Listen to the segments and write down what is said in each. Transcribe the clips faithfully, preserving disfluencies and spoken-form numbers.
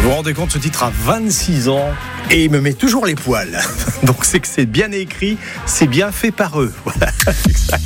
Vous vous rendez compte, ce titre a vingt-six ans et il me met toujours les poils. Donc c'est que c'est bien écrit, c'est bien fait par eux. Voilà, exact.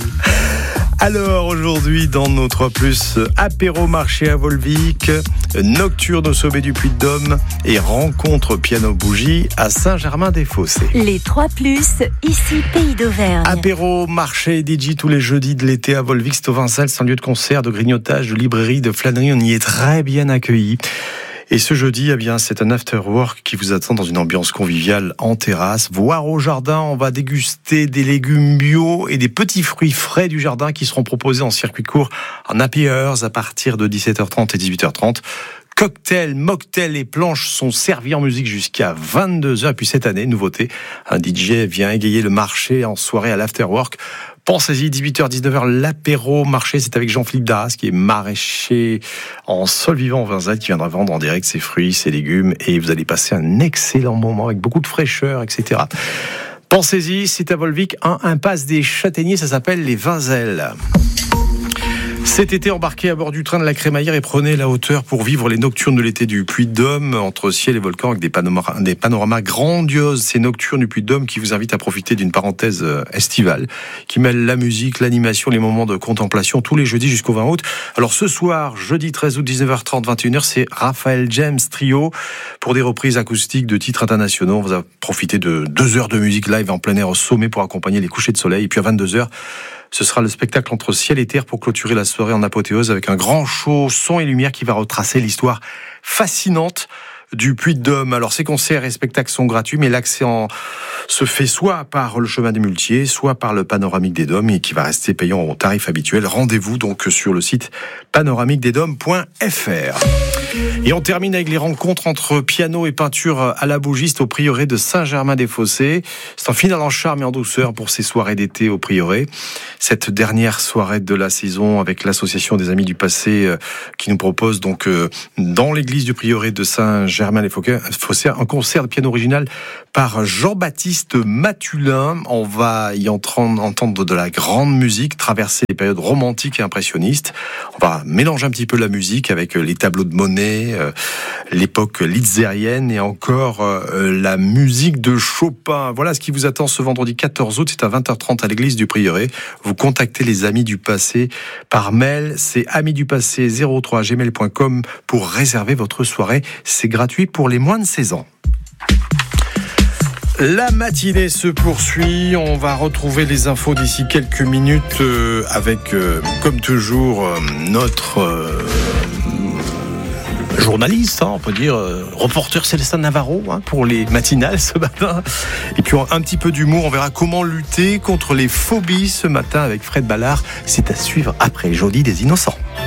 Alors aujourd'hui dans nos trois plus, apéro marché à Volvic, nocturne au sommet du Puy-de-Dôme et rencontre piano bougie à Saint-Germain-des-Fossés. Les trois plus, ici Pays d'Auvergne. Apéro marché D J tous les jeudis de l'été à Volvic, c'est au Vincel, c'est un lieu de concert, de grignotage, de librairie, de flânerie, on y est très bien accueillis. Et ce jeudi, eh bien, c'est un after-work qui vous attend dans une ambiance conviviale en terrasse. Voire au jardin, on va déguster des légumes bio et des petits fruits frais du jardin qui seront proposés en circuit court en happy hours à partir de dix-sept heures trente et dix-huit heures trente. Cocktails, mocktails et planches sont servis en musique jusqu'à vingt-deux heures. Et puis cette année, nouveauté, un D J vient égayer le marché en soirée à l'afterwork. Pensez-y, dix-huit heures, dix-neuf heures, l'apéro marché, c'est avec Jean-Philippe Darras, qui est maraîcher en sol vivant en Vinzal, qui viendra vendre en direct ses fruits, ses légumes, et vous allez passer un excellent moment avec beaucoup de fraîcheur, et cetera. Pensez-y, c'est à Volvic, un impasse des Châtaigniers, ça s'appelle les Vinzelles. Cet été, embarquez à bord du train de la Crémaillère et prenez la hauteur pour vivre les nocturnes de l'été du Puy-de-Dôme, entre ciel et volcan, avec des panoramas, des panoramas grandioses. Ces nocturnes du Puy-de-Dôme qui vous invitent à profiter d'une parenthèse estivale, qui mêle la musique, l'animation, les moments de contemplation, tous les jeudis jusqu'au vingt août. Alors ce soir, jeudi treize août, dix-neuf heures trente, vingt et une heures, c'est Raphaël James Trio, pour des reprises acoustiques de titres internationaux. On va profiter de deux heures de musique live en plein air au sommet pour accompagner les couchers de soleil. Et puis à vingt-deux heures, ce sera le spectacle entre ciel et terre pour clôturer la soirée en apothéose avec un grand show son et lumière qui va retracer l'histoire fascinante du Puy-de-Dôme. Alors ces concerts et spectacles sont gratuits, mais l'accès en se fait soit par le chemin des Muletiers, soit par le panoramique des Dômes, et qui va rester payant au tarif habituel. Rendez-vous donc sur le site panoramique des dômes point f r. Et on termine avec les rencontres entre piano et peinture à la bougiste au prieuré de Saint-Germain-des-Fossés. C'est un final en charme et en douceur pour ces soirées d'été au prieuré. Cette dernière soirée de la saison avec l'association des Amis du Passé qui nous propose donc dans l'église du prieuré de Saint-Germain-des-Fossés un concert de piano original par Jean-Baptiste Matulin. On va y entendre de la grande musique, traverser les périodes romantiques et impressionnistes. On va mélanger un petit peu la musique avec les tableaux de Monet, euh, l'époque litzérienne et encore euh, la musique de Chopin. Voilà ce qui vous attend ce vendredi quatorze août, c'est à vingt heures trente à l'église du prieuré. Vous contactez les Amis du Passé par mail, c'est amis du passé zéro trois arobase gmail point com pour réserver votre soirée. C'est gratuit pour les moins de seize ans. La matinée se poursuit, on va retrouver les infos d'ici quelques minutes euh, avec, euh, comme toujours, euh, notre euh, journaliste, hein, on peut dire, euh, reporter Célestin Navarro hein, pour les matinales ce matin. Et puis un petit peu d'humour, on verra comment lutter contre les phobies ce matin avec Fred Ballard. C'est à suivre après Jolie des Innocents.